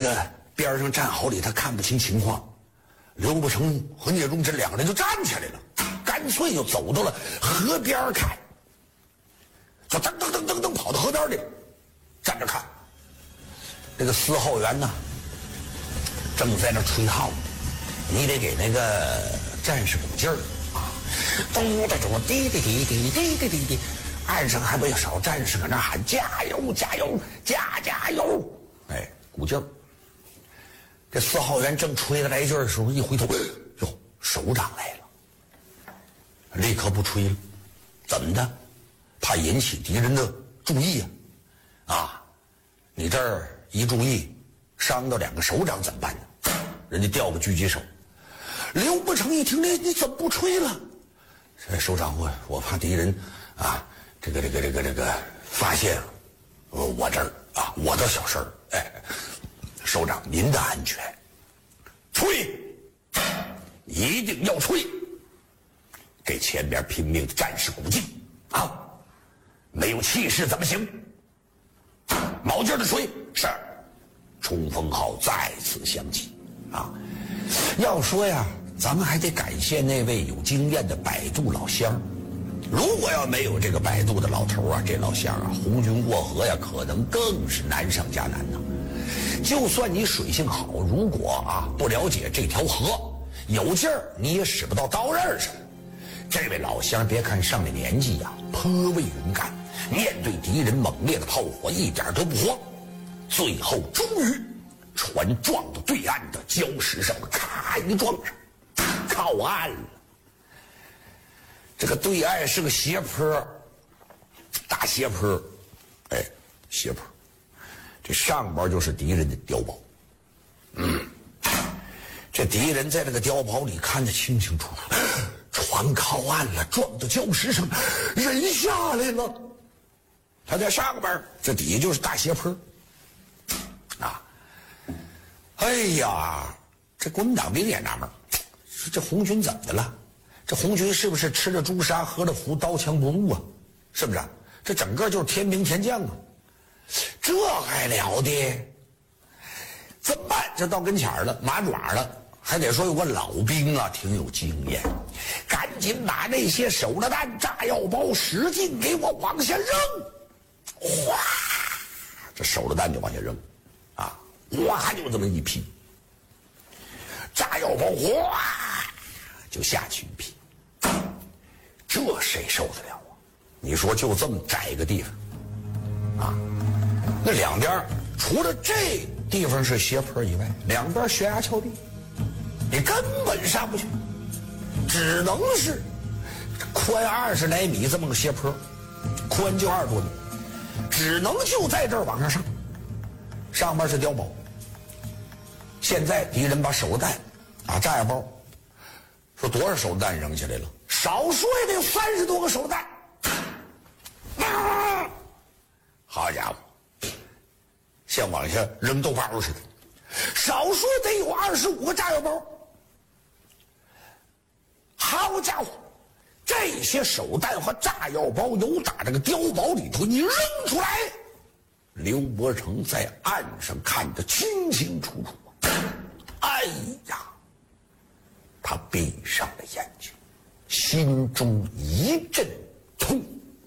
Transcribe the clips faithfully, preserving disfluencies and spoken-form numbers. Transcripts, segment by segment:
个边上站好里，他看不清情况。刘伯承和聂荣臻两个人就站起来了，干脆就走到了河边看，就噔噔噔噔噔跑到河边里，站着看。这个司后员呢，正在那吹号，你得给那个战士鼓劲儿啊，咚的咚滴滴滴滴滴滴滴滴，岸上还不少战士搁那喊加油加油加加油，哎，鼓劲儿。这司号员正吹得来劲儿的时候，一回头，哟，首长来了，立刻不吹了。怎么的？怕引起敌人的注意啊！啊，你这儿一注意，伤到两个首长怎么办呢？人家调个狙击手。刘伯承一听，你你怎么不吹了？首长，我我怕敌人啊，这个这个这个这个发现我我这儿啊，我的小事儿，哎。首长，您的安全，吹，一定要吹，给前边拼命的战士鼓劲啊！没有气势怎么行？卯劲的吹，是。冲锋号再次响起啊！要说呀，咱们还得感谢那位有经验的摆渡老乡。如果要没有这个摆渡的老头啊，这老乡啊，红军过河呀，可能更是难上加难呐。就算你水性好，如果啊不了解这条河，有劲儿你也使不到刀刃上。这位老乡别看上了年纪呀、啊，颇为勇敢，面对敌人猛烈的炮火一点都不慌。最后终于船撞到对岸的礁石上，咔一撞上，靠岸了。这个对岸是个斜坡，大斜坡，哎，斜坡。这上边就是敌人的碉堡，嗯，这敌人在这个碉堡里看得清清楚楚，船靠岸了，撞到礁石上，人下来了。他在上边，这底下就是大斜坡，啊，哎呀，这国民党兵也纳闷，说这红军怎么的了？这红军是不是吃了朱砂，喝了符，刀枪不入啊？是不是？这整个就是天兵天将啊！这还了得？怎么办？这到跟前儿了，麻爪了，还得说有个老兵啊，挺有经验，赶紧把那些手榴弹、炸药包使劲给我往下扔，哗，这手榴弹就往下扔，啊，哗就这么一批，炸药包哗就下去一批，这谁受得了啊？你说就这么窄个地方，啊？那两边除了这地方是斜坡以外，两边悬崖峭壁，你根本上不去，只能是宽二十来米这么个斜坡，宽就二十多米，只能就在这儿往上上，上面是碉堡。现在敌人把手榴弹啊炸药包，说多少手榴弹扔下来了？少说也得有三十多个手榴弹，啊，好家伙！像往下扔豆包似的，少说得有二十五个炸药包。好家伙，这些手弹和炸药包由打这个碉堡里头你扔出来，刘伯承在岸上看得清清楚楚。哎呀，他闭上了眼睛，心中一阵痛。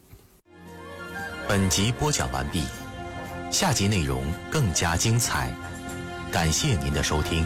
本集播讲完毕。下集内容更加精彩，感谢您的收听。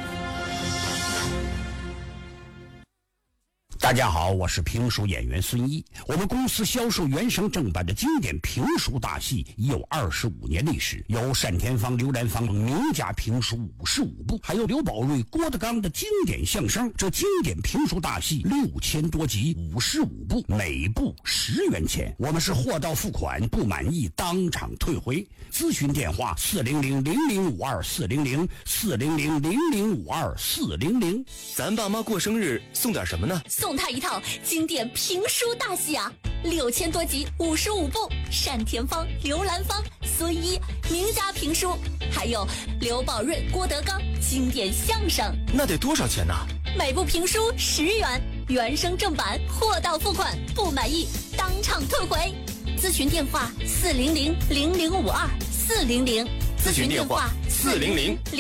大家好，我是评书演员孙一。我们公司销售原声正版的经典评书大戏已有二十五年历史，有单田芳、刘兰芳名家评书五十五部，还有刘宝瑞、郭德纲的经典相声。这经典评书大戏六千多集，五十五部，每部十元钱。我们是货到付款，不满意当场退回。咨询电话：四零零零零五二四零零四零零零零五二四零零。 咱爸妈过生日送点什么呢？ 送他一套经典评书大戏啊，六千多集，五十五部，单田芳、刘兰芳、孙一名家评书，还有刘宝瑞、郭德纲经典相声。 那得多少钱呢？ 每部评书十元，原声正版，货到付款，不满意当场退回。咨询电话：四零零零零五二四零零。 咨询电话：四零零。